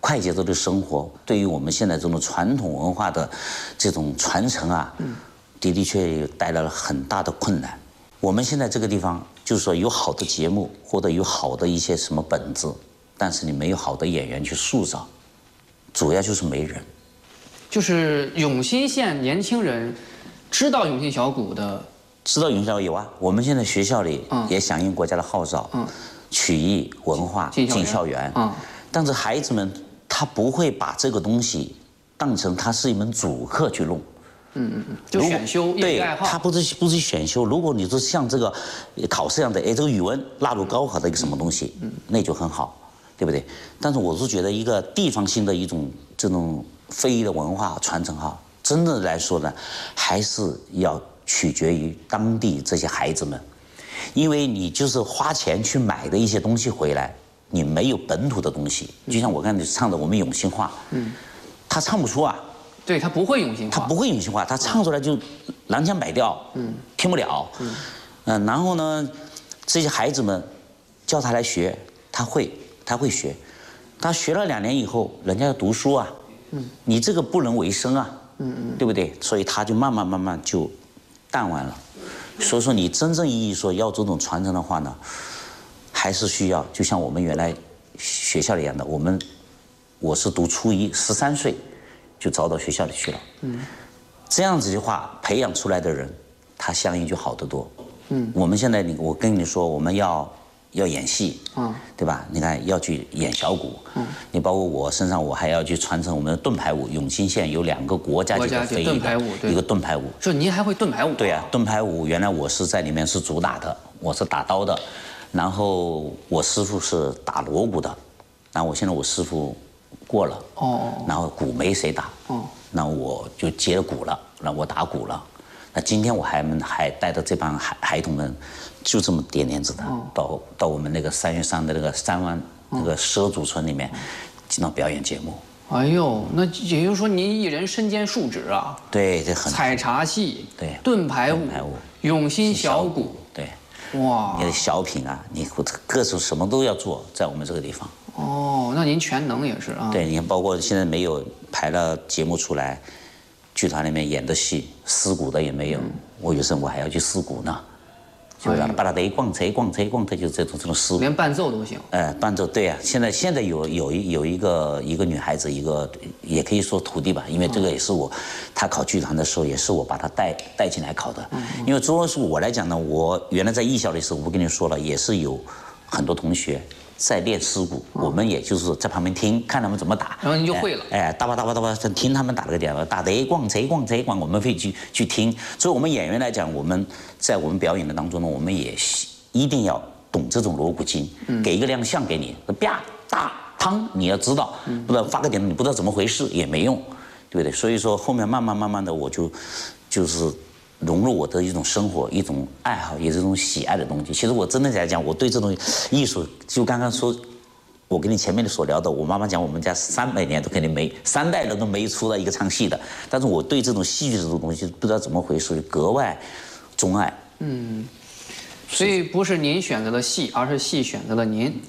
快节奏的生活，对于我们现在这种传统文化的这种传承啊，的的确确带来了很大的困难。我们现在这个地方，就是说有好的节目或者有好的一些什么本子，但是你没有好的演员去塑造，主要就是没人。 就是永新县年轻人知道永新小鼓的， 知道永新小鼓有啊，我们现在学校里也响应国家的号召，曲艺文化进校园，但是孩子们他不会把这个东西当成他是一门主课去弄。 就选修业余爱好。 他不是选修。如果你说像这个考试一样的，哎，这个语文纳入高考的一个什么东西，那就很好，对不对？但是我是觉得一个地方性的一种这种非遗的文化传承哈，真的来说呢，还是要取决于当地这些孩子们，因为你就是花钱去买的一些东西回来，你没有本土的东西，就像我刚才唱的我们永兴话，他唱不出啊。 对他不会永兴话， 他不会永兴话，他唱出来就南腔北调，听不了，然后呢，这些孩子们叫他来学，他会学，他学了2年以后，人家要读书啊，你这个不能为生啊，对不对？所以他就慢慢就淡忘了。所以说，你真正意义说要这种传承的话呢，还是需要就像我们原来学校里一样的，我是读初一，13岁。就招到学校里去了，这样子的话，培养出来的人，他相应就好得多。我们现在我跟你说，我们要演戏，对吧？你看要去演小鼓，你包括我身上，我还要去传承我们的盾牌舞。永兴县有2个国家级的非遗的，一个盾牌舞。 就您还会盾牌舞？ 对啊，盾牌舞原来我是在里面是主打的，我是打刀的，然后我师傅是打锣鼓的，然后我现在我师傅过了，然后鼓没谁打，那我就接鼓了，那我打鼓了。那今天我还带着这帮孩童们，就这么点子的，到我们那个3月3的那个3湾那个畲族村里面，经常表演节目。 哎呦，那也就是说您一人身兼数职啊？ 对，这很采茶戏， 对， 盾牌舞，永新小鼓， 对， 哇， 你的小品啊，你各种什么都要做，在我们这个地方。 那您全能也是啊？ 对，你看，包括现在没有排了节目出来，剧团里面演的戏，撕鼓的也没有。我有时候我还要去撕鼓呢，就让把它得逛，就是这种撕鼓。 连伴奏都行。 伴奏对啊，现在有一个女孩子，一个也可以说徒弟吧，因为这个也是她考剧团的时候，也是我把她带进来考的。因为主要是我来讲呢，我原来在艺校的时候，我跟你说了，也是有很多同学在练丝鼓，我们也就是在旁边听，看他们怎么打， 然后你就会了。 哒吧，听他们打了个点，打得逛，我们会去听。所以，我们演员来讲，我们在我们表演的当中呢，我们也一定要懂这种锣鼓经，给一个亮相给你，啪大汤，你要知道，不知道发个点，你不知道怎么回事也没用，对不对？所以说，后面慢慢的，我就是融入我的一种生活、一种爱好，也是一种喜爱的东西。其实我真的来讲，我对这种艺术，就刚刚说，我跟你前面所聊的，我妈妈讲我们家300年都肯定没3代人都没出了一个唱戏的，但是我对这种戏剧这种东西不知道怎么回事，格外钟爱。 所以不是您选择了戏，而是戏选择了您。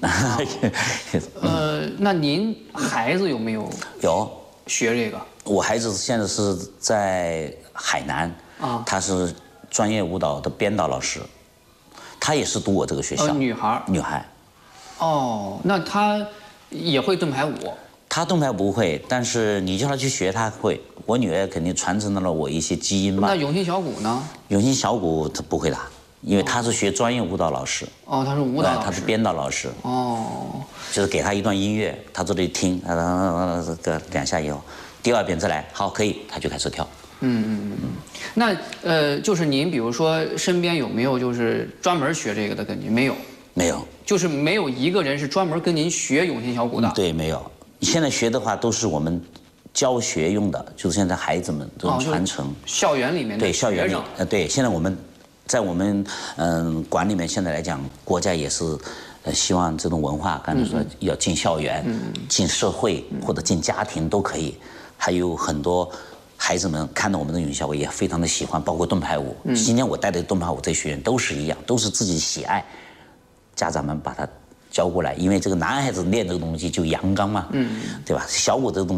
那您孩子有没有学这个？ 我孩子现在是在海南。她是专业舞蹈的编导老师，她也是读我这个学校。女孩。 那她也会盾牌舞？ 她盾牌不会，但是你叫她去学，她会。我女儿肯定传承了我一些基因吧。 那永兴小鼓呢？ 永兴小鼓她不会打，因为她是学专业舞蹈老师。 她是舞蹈老师。 她是编导老师。就是给她一段音乐，她坐这里听，2下以后，第2遍再来，好，可以，她就开始跳。 那就是您比如说身边有没有就是专门学这个的跟您？没有， 没有， 就是没有一个人是专门跟您学永兴小鼓的。 对，没有。现在学的话都是我们教学用的，就是现在孩子们这种传承。 校园里面的对，校园里对，现在我们在我们馆里面现在来讲，国家也是希望这种文化，刚才说要进校园、进社会或者进家庭都可以，还有很多。孩子们看到我们的永兴小鼓也非常的喜欢，包括盾牌舞。今天我带的盾牌舞这学员都是一样，都是自己喜爱，家长们把它教过来，因为这个男孩子练这个东西就阳刚嘛，对吧？小鼓这个东西。